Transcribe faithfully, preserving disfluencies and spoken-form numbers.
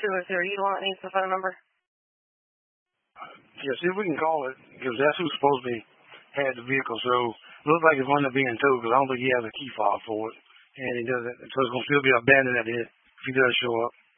two oh three, you want needs the phone number? Yeah, see if we can call it, because that's who's supposed to be had the vehicle. So it looks like it's one that's being towed, because I don't think he has a key fob for it. And he doesn't, so it's going to still be abandoned at it if he does show up.